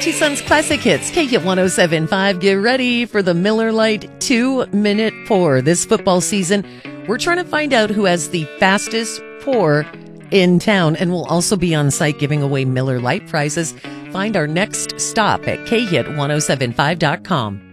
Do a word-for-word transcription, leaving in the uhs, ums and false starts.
Richie Sons Classic Hits, K Hit one oh seven point five. Get ready for the Miller Lite two-minute pour. This football season, we're trying to find out who has the fastest pour in town, and we'll also be on site giving away Miller Lite prizes. Find our next stop at K Hit ten seventy-five dot com.